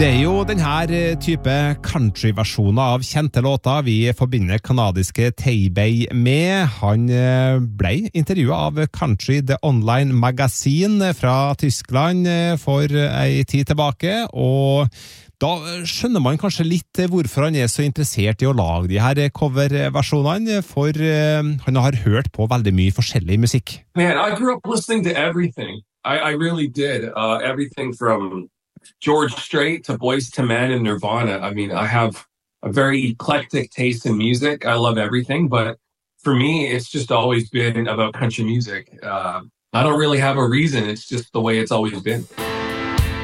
Det jo denne type country-versjoner av kjente låter vi forbinder kanadiske Taybay med. Han ble intervjuet av Country The Online Magazine fra Tyskland for en tid tilbake, og da skjønner man kanskje litt hvorfor han så interessert i å lage de her coverversjonene, for han har hørt på veldig mye forskjellig musikk. Man, I grew up listening to everything. I really did. Everything from George Strait to Boyz II Men and Nirvana. I mean, I have a very eclectic taste in music. I love everything, but for me, it's just always been about country music. I don't really have a reason. It's just the way it's always been.